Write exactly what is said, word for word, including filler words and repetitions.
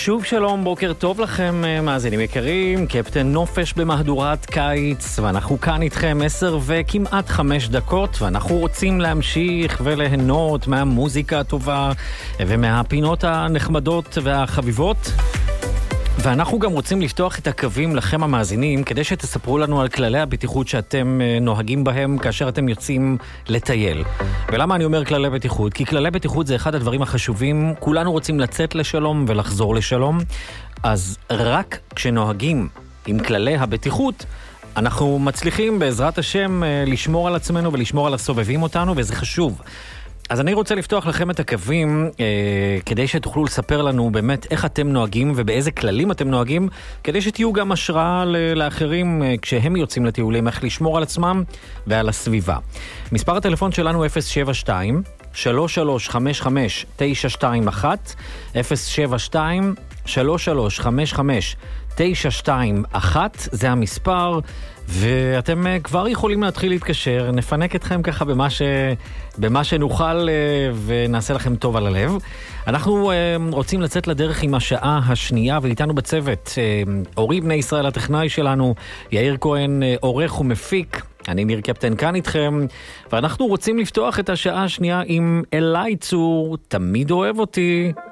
שוב שלום, בוקר טוב לכם מאזינים יקרים, קפטן נופש במהדורת קיץ, ואנחנו כאן איתכם עשר וכמעט חמש דקות, ואנחנו רוצים להמשיך וליהנות מהמוזיקה הטובה ומהפינות הנחמדות והחביבות. ואנחנו גם רוצים לפתוח את הקווים לכם המאזינים, כדי שתספרו לנו על כללי הבטיחות שאתם נוהגים בהם כאשר אתם יוצאים לטייל. ולמה אני אומר כללי בטיחות? כי כללי בטיחות זה אחד הדברים החשובים, כולנו רוצים לצאת לשלום ולחזור לשלום, אז רק כשנוהגים עם כללי הבטיחות, אנחנו מצליחים בעזרת השם לשמור על עצמנו ולשמור על הסובבים אותנו, וזה חשוב. אז אני רוצה לפתוח לכם את הקווים אה, כדי שתוכלו לספר לנו באמת איך אתם נוהגים ובאיזה כללים אתם נוהגים, כדי שתהיו גם השראה לאחרים אה, כשהם יוצאים לטיולים, איך לשמור על עצמם ועל הסביבה. מספר הטלפון שלנו אפס שבע שתיים שלוש שלוש חמש חמש תשע שתיים אחת, אפס שבע שתיים שלוש שלוש חמש חמש תשע שתיים אחת, זה המספר, ואתם כבר יכולים להתחיל להתקשר, נפנק אתכם ככה במה, ש... במה שנוכל ונעשה לכם טוב על הלב. אנחנו רוצים לצאת לדרך עם השעה השנייה, ואיתנו בצוות אורי בני ישראל הטכנאי שלנו, יאיר כהן עורך ומפיק, אני ניר קפטן כאן איתכם, ואנחנו רוצים לפתוח את השעה השנייה עם אליי צור, תמיד אוהב אותי.